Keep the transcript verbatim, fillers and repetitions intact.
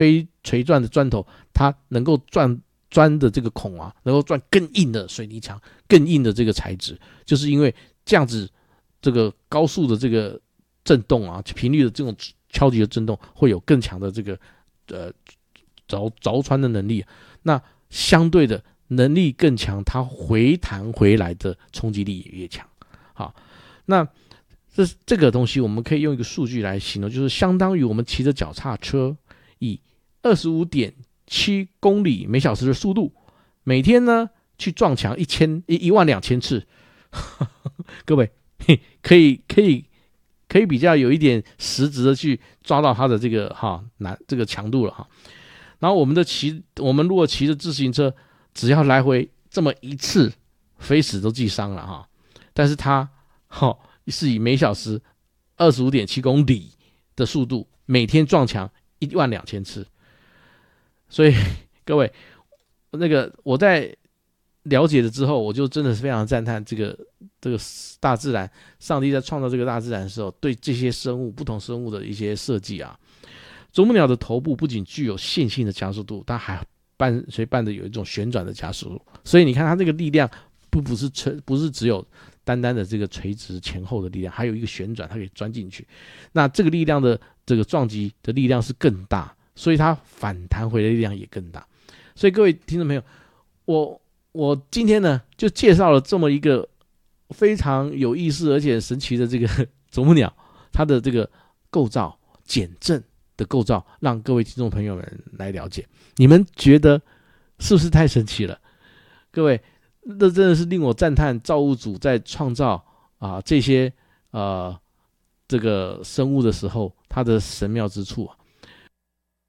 杯锤钻的砖头，它能够钻钻的这个孔啊，能够钻更硬的水泥墙，更硬的这个材质，就是因为这样子，这个高速的这个震动啊，频率的这种敲击的震动，会有更强的这个呃凿凿穿的能力。那相对的能力更强，它回弹回来的冲击力也越强。好，那这这个东西我们可以用一个数据来形容，就是相当于我们骑着脚踏车以 二十五点七公里每小时的速度，每天呢去撞墙一千一万两千次。各位可以可以可以比较有一点实质的去抓到它的这个哈难这个强度了哈。然后我们的骑我们如果骑着自行车，只要来回这么一次，非死都记伤了哈。但是它哈是以每小时 二十五点七公里的速度，每天撞墙一万两千次。所以各位，那个我在了解了之后，我就真的是非常赞叹这个这个大自然，上帝在创造这个大自然的时候，对这些生物不同生物的一些设计啊。啄木鸟的头部不仅具有线性的加速度，它还伴随伴的有一种旋转的加速度，所以你看它这个力量不不是不是只有单单的这个垂直前后的力量，还有一个旋转，它可以钻进去。那这个力量的这个撞击的力量是更大，所以它反弹回的力量也更大。所以各位听众朋友，我我今天呢就介绍了这么一个非常有意思而且神奇的这个啄木鸟，它的这个构造减震的构造，让各位听众朋友们来了解。你们觉得是不是太神奇了？各位，这真的是令我赞叹造物主在创造啊这些呃这个生物的时候，它的神妙之处啊。